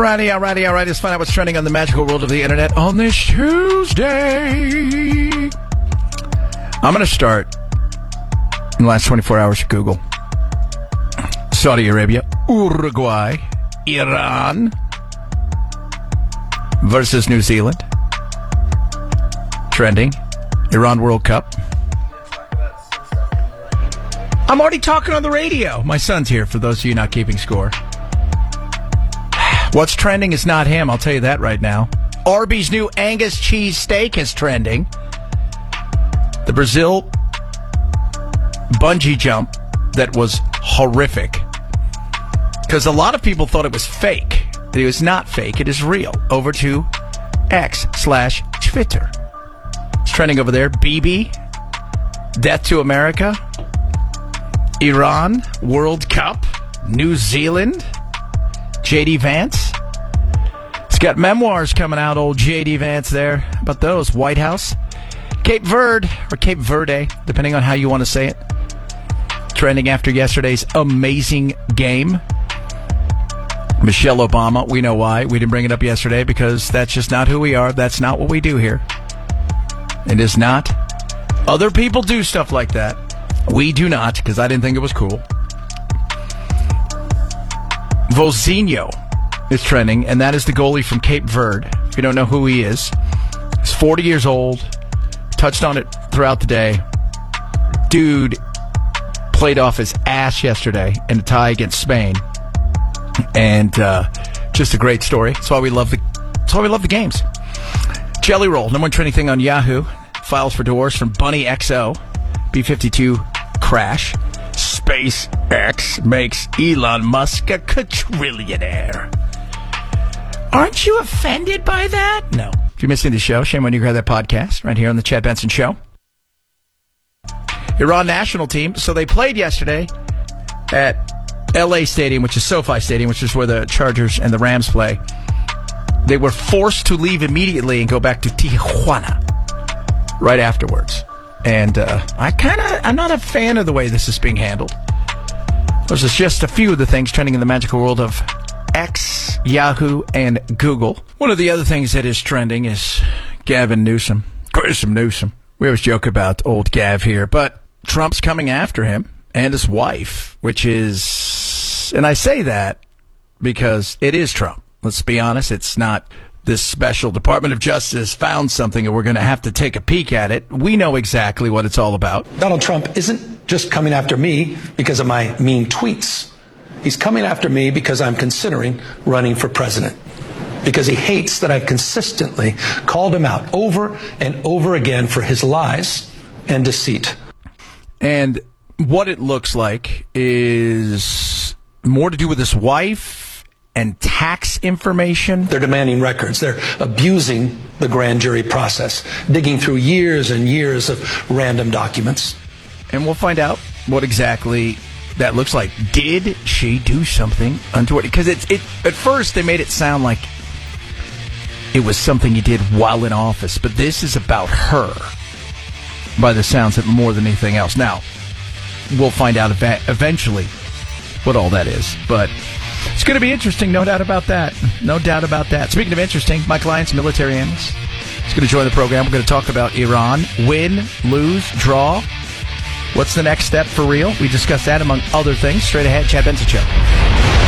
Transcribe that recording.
Alrighty. Let's find out what's trending on the magical world of the internet on this Tuesday. I'm going to start in the last 24 hours of Google. Saudi Arabia, Uruguay, Iran versus New Zealand. Trending. Iran World Cup. I'm already talking on the radio. My son's here, for those of you not keeping score. What's trending is not him, I'll tell you that right now. Arby's new Angus cheese steak is trending. The Brazil bungee jump that was horrific. Because a lot of people thought it was fake. It was not fake, it is real. Over to X/Twitter. It's trending over there. BB, Death to America, Iran, World Cup, New Zealand, J.D. Vance. He's got memoirs coming out, old J.D. Vance there. How about those? White House. Cape Verde, or Cape Verde, depending on how you want to say it. Trending after yesterday's amazing game. Michelle Obama, we know why. We didn't bring it up yesterday because that's just not who we are. That's not what we do here. It is not. Other people do stuff like that. We do not, because I didn't think it was cool. Vozinho is trending, and that is the goalie from Cape Verde. If you don't know who he is, he's 40 years old, touched on it throughout the day. Dude played off his ass yesterday in a tie against Spain. And just a great story. That's why we love the games. Jelly Roll, number one trending thing on Yahoo. Files for divorce from Bunny XO. B-52 crash. SpaceX makes Elon Musk a quadrillionaire. Aren't you offended by that? No. If you're missing the show, shame on you. Grab that podcast right here on the Chad Benson Show. Iran national team. So they played yesterday at LA Stadium, which is SoFi Stadium, which is where the Chargers and the Rams play. They were forced to leave immediately and go back to Tijuana right afterwards. And I'm not a fan of the way this is being handled. Those are just a few of the things trending in the magical world of X, Yahoo, and Google. One of the other things that is trending is Gavin Newsom. Newsom. We always joke about old Gav here, but Trump's coming after him and his wife, which is, and I say that because it is Trump. Let's be honest, it's not this special Department of Justice found something and we're going to have to take a peek at it. We know exactly what it's all about. Donald Trump isn't just coming after me because of my mean tweets. He's coming after me because I'm considering running for president. Because he hates that I've consistently called him out over and over again for his lies and deceit. And what it looks like is more to do with his wife and tax information. They're demanding records. They're abusing the grand jury process, digging through years and years of random documents. And we'll find out what exactly that looks like. Did she do something untoward? Because at first they made it sound like it was something he did while in office, but this is about her, by the sounds of it, more than anything else. Now, we'll find out eventually what all that is, but it's going to be interesting, no doubt about that. No doubt about that. Speaking of interesting, Mike Lyons, military analyst, is going to join the program. We're going to talk about Iran. Win, lose, draw. What's the next step for real? We discuss that among other things. Straight ahead, Chad Benson Show.